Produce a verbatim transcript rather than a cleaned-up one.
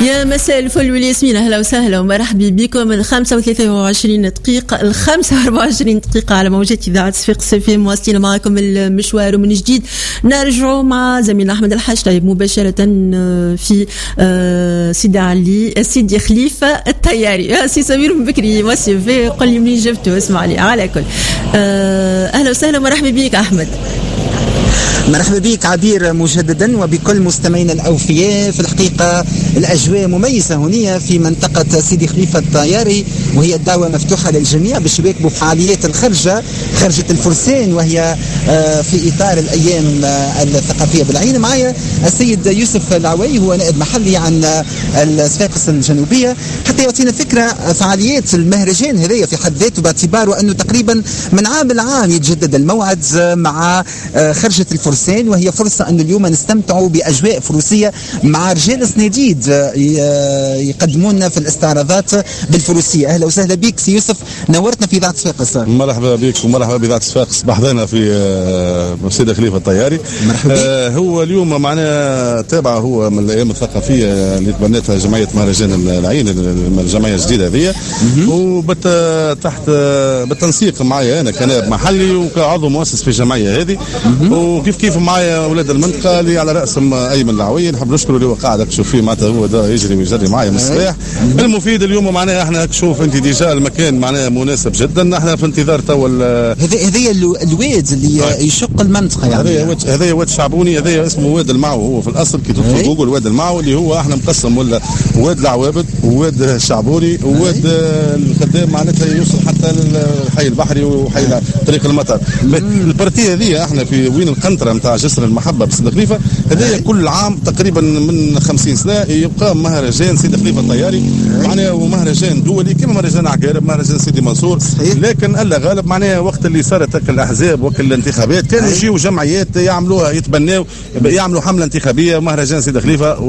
يا مساء الفل والياسمين، اهلا وسهلا ومرحبا بكم من خمسة وثلاثة وعشرين دقيقة ل خمسة وأربعة وعشرين دقيقة على موجات إذاعة صفاقس اف ام. مواصلين معكم المشوار ومن جديد نرجعوا مع زميلنا أحمد الحاج. طيب مباشرة في سيدي علي سيدي خليفة الطياري. سي سمير من بكري وصف قل لي منين جبته، اسمع لي على كل. أهلا وسهلا ومرحبا بك أحمد. مرحبا بك عبير مجددا وبكل مستمعينا الأوفياء. في الحقيقة الأجواء مميزة هنا في منطقة سيدي خليفة الطياري، وهي الدعوة مفتوحة للجميع باش يواكبوا فعاليات الخرجة خرجة الفرسان، وهي في إطار الأيام الثقافية بالعين. معايا السيد يوسف العوي، هو نائب محلي عن صفاقس الجنوبية، حتى يعطينا فكرة فعاليات المهرجان هذايا في حد ذاته، باعتباره أنه تقريبا من عام العام يتجدد الموعد مع خرجة الفرسان، وهي فرصة أن اليوم نستمتعوا بأجواء فروسية مع رجال صناديد يقدمون في الاستعراضات بالفروسية. أهلا وسهلا بك سي يوسف، نورتنا في إذاعة صفاقس. مرحبا بك ومرحبا بإذاعة صفاقس بحضرنا في سيدي خليفة الطياري. مرحبا آه هو اليوم معنا تابع هو من الأيام الثقافية اللي تبنتها جمعية مهرجان العين، الجمعية الجديدة هذه، وبت تحت بالتنسيق معي أنا كنائب محلي وكعضو مؤسس في الجمعية هذه، وكيف كيف معايا اولاد المنطقه اللي على راسهم ايمن العوي. نحب نشكره اللي هو قاعد تشوف فيه معناتها هو ده يجري ويجري معايا من الصباح. المفيد اليوم معناها احنا شوف انت ديجا المكان معناها مناسب جدا، احنا في انتظار تو هذا هذا الواد اللي يشق المنطقه يعني. هذا هذا واد شعبوني، هذا اسمه واد المعو، هو في الاصل كي تدخل جوجل واد المعو اللي هو احنا مقسم ولا واد العوابد وواد الشعبوني وواد الخدام معناتها يوصل حتى للحي البحري وحي طريق المطر. البارتي هذه احنا في وين القنطره نتاع جسر المحبه بسيدي خليفه، هذايا كل عام تقريبا من خمسين سنه يبقى مهرجان سيدي خليفه الطياري معناها، ومهرجان دولي كما مهرجان عقارب، مهرجان سيدي منصور. لكن الا غالب معناها وقت اللي صارت الاحزاب وقت الانتخابات كانوا يجيو جمعيات يعملوها يتبناو يعملوا حمله انتخابيه مهرجان سيدي خليفه.